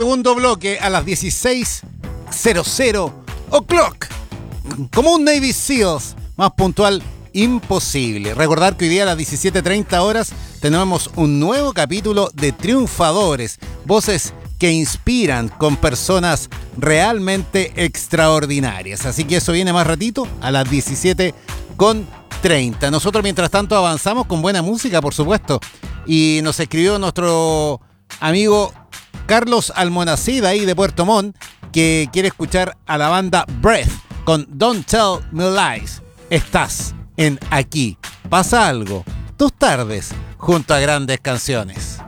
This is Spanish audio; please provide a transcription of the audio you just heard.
segundo bloque a las 16:00 o'clock. Como un Navy Seals, más puntual imposible. Recordar que hoy día a las 17:30 horas tenemos un nuevo capítulo de Triunfadores, voces que inspiran con personas realmente extraordinarias. Así que eso viene más ratito a las 17:30. Nosotros mientras tanto avanzamos con buena música, por supuesto. Y nos escribió nuestro amigo Carlos Almonacid ahí de Puerto Montt, que quiere escuchar a la banda Breath con Don't Tell Me Lies. Estás en Aquí Pasa Algo, tus tardes junto a grandes canciones.